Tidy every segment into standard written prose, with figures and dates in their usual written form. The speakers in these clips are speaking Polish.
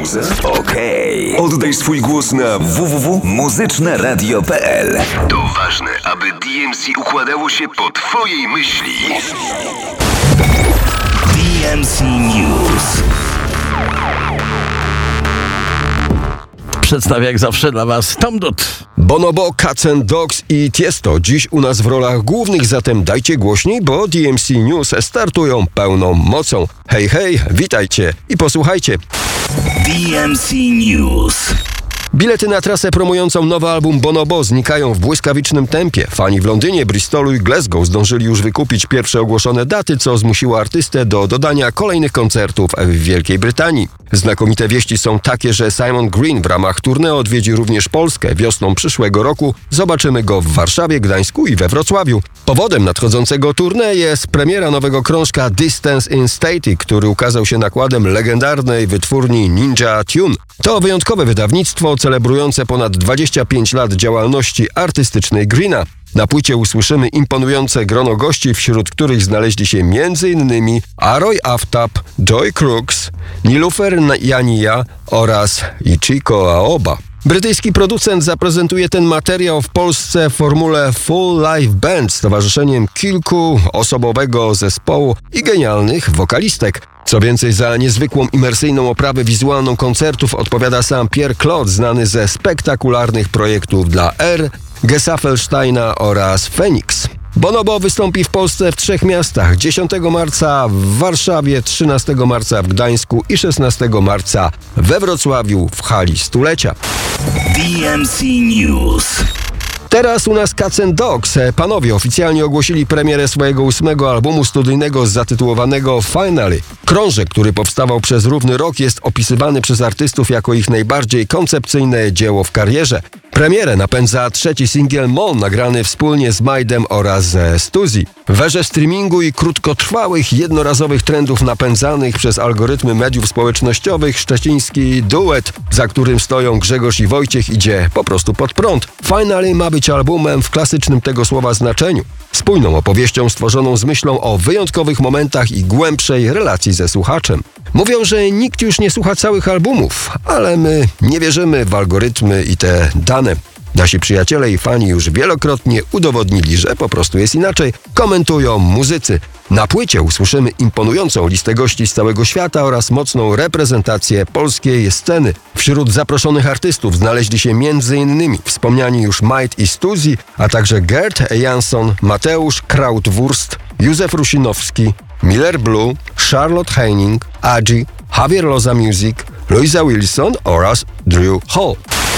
muzę? Okej. Oddaj swój głos na www.muzyczneradio.pl. To ważne, aby DMC układało się po twojej myśli. DMC News. Przedstawia jak zawsze dla Was Tom Dut. Bonobo, Cats and Dogs i Tiesto dziś u nas w rolach głównych, zatem dajcie głośniej, bo DMC News startują pełną mocą. Hej, hej, witajcie i posłuchajcie. DMC News. Bilety na trasę promującą nowy album Bonobo znikają w błyskawicznym tempie. Fani w Londynie, Bristolu i Glasgow zdążyli już wykupić pierwsze ogłoszone daty, co zmusiło artystę do dodania kolejnych koncertów w Wielkiej Brytanii. Znakomite wieści są takie, że Simon Green w ramach tournée odwiedzi również Polskę. Wiosną przyszłego roku zobaczymy go w Warszawie, Gdańsku i we Wrocławiu. Powodem nadchodzącego tournée jest premiera nowego krążka Distance in Static, który ukazał się nakładem legendarnej wytwórni Ninja Tune. To wyjątkowe wydawnictwo celebrujące ponad 25 lat działalności artystycznej Greena. Na płycie usłyszymy imponujące grono gości, wśród których znaleźli się m.in. Aroy Aftap, Joy Crooks, Nilufer Jania oraz Ichiko Aoba. Brytyjski producent zaprezentuje ten materiał w Polsce w formule Full Live Band z towarzyszeniem kilkuosobowego zespołu i genialnych wokalistek. Co więcej, za niezwykłą imersyjną oprawę wizualną koncertów odpowiada sam Pierre Claude, znany ze spektakularnych projektów dla R, Gesaffelsteina oraz Phoenix. Bonobo wystąpi w Polsce w 3 miastach: 10 marca w Warszawie, 13 marca w Gdańsku i 16 marca we Wrocławiu w hali stulecia. DMC News. Teraz u nas Cats and Dogs. Panowie oficjalnie ogłosili premierę swojego 8. albumu studyjnego zatytułowanego Finally. Krążek, który powstawał przez równy rok, jest opisywany przez artystów jako ich najbardziej koncepcyjne dzieło w karierze. Premierę napędza 3. singiel Mon, nagrany wspólnie z Majdem oraz ze Stuzy. W erze streamingu i krótkotrwałych, jednorazowych trendów napędzanych przez algorytmy mediów społecznościowych szczeciński duet, za którym stoją Grzegorz i Wojciech, idzie po prostu pod prąd. Finally ma być albumem w klasycznym tego słowa znaczeniu. Spójną opowieścią stworzoną z myślą o wyjątkowych momentach i głębszej relacji ze słuchaczem. Mówią, że nikt już nie słucha całych albumów, ale my nie wierzymy w algorytmy i te dane. Nasi przyjaciele i fani już wielokrotnie udowodnili, że po prostu jest inaczej. Komentują muzycy. Na płycie usłyszymy imponującą listę gości z całego świata oraz mocną reprezentację polskiej sceny. Wśród zaproszonych artystów znaleźli się m.in. wspomniani już Majd i Stuzy, a także Gert Jansson, Mateusz Krautwurst, Józef Rusinowski, Miller Blue, Charlotte Heining, Agi, Javier Loza Music, Louisa Wilson oraz Drew Hall.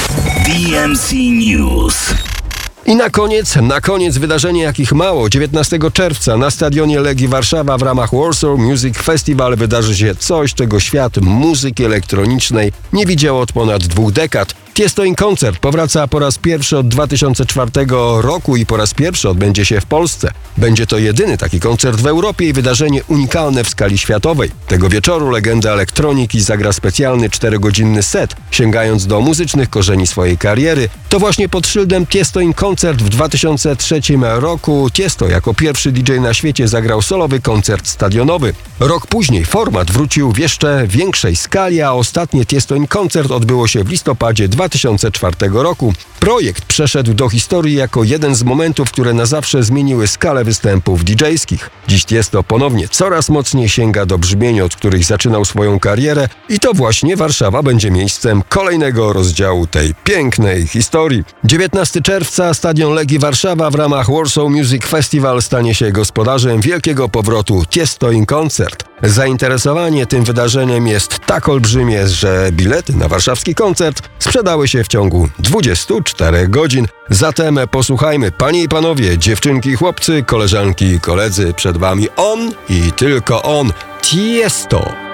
DMC News. I na koniec wydarzenie jakich mało. 19 czerwca na stadionie Legii Warszawa w ramach Warsaw Music Festival wydarzy się coś, czego świat muzyki elektronicznej nie widział od ponad 2 dekad. Tiesto in Concert powraca po raz pierwszy od 2004 roku i po raz pierwszy odbędzie się w Polsce. Będzie to jedyny taki koncert w Europie i wydarzenie unikalne w skali światowej. Tego wieczoru legenda elektroniki zagra specjalny 4-godzinny set, sięgając do muzycznych korzeni swojej kariery. To właśnie pod szyldem Tiesto in Concert w 2003 roku Tiesto jako pierwszy DJ na świecie zagrał solowy koncert stadionowy. Rok później format wrócił w jeszcze większej skali, a ostatnie Tiesto in Concert odbyło się w listopadzie 2004 roku. Projekt przeszedł do historii jako jeden z momentów, które na zawsze zmieniły skalę występów DJ-skich. Dziś Tiesto ponownie coraz mocniej sięga do brzmień, od których zaczynał swoją karierę, i to właśnie Warszawa będzie miejscem kolejnego rozdziału tej pięknej historii. 19 czerwca stadion Legii Warszawa w ramach Warsaw Music Festival stanie się gospodarzem wielkiego powrotu Tiesto in Concert. Zainteresowanie tym wydarzeniem jest tak olbrzymie, że bilety na warszawski koncert sprzedały się w ciągu 24 godzin. Zatem posłuchajmy, panie i panowie, dziewczynki i chłopcy, koleżanki i koledzy, przed wami on i tylko on, Tiesto.